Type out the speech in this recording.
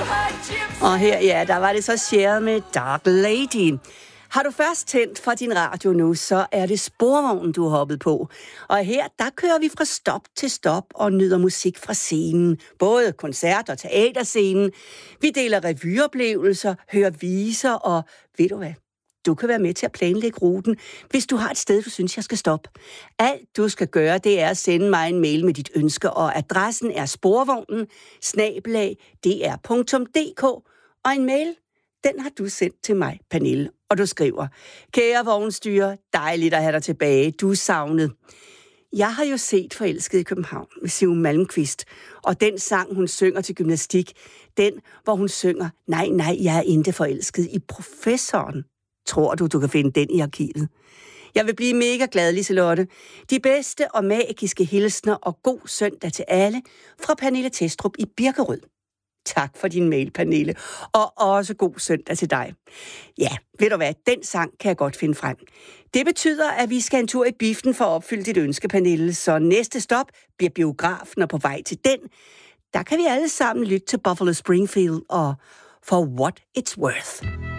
Og her, ja, der var det så shared med Dark Lady. Har du først tændt for din radio nu, så er det Sporvognen, du har hoppet på. Og her, der kører vi fra stop til stop og nyder musik fra scenen. Både koncert- og teaterscenen. Vi deler revyoplevelser, hører viser, og ved du hvad? Du kan være med til at planlægge ruten, hvis du har et sted, du synes, jeg skal stoppe. Alt du skal gøre, det er at sende mig en mail med dit ønske, og adressen er sporvognen@dr.dk, og en mail, den har du sendt til mig, Pernille. Og du skriver: Kære vognstyre, dejligt at have dig tilbage, du er savnet. Jeg har jo set Forelsket i København med Siv Malmkvist, og den sang, hun synger til gymnastik, den, hvor hun synger, nej, jeg er ikke forelsket i professoren. Tror du kan finde den i arkivet? Jeg vil blive mega glad, Liselotte. De bedste og magiske hilsner og god søndag til alle fra Pernille Testrup i Birkerød. Tak for din mail, Pernille, og også god søndag til dig. Ja, ved du hvad, den sang kan jeg godt finde frem. Det betyder, at vi skal en tur i biffen for at opfylde dit ønske, Pernille, så næste stop bliver biografen, og på vej til den, der kan vi alle sammen lytte til Buffalo Springfield og For What It's Worth.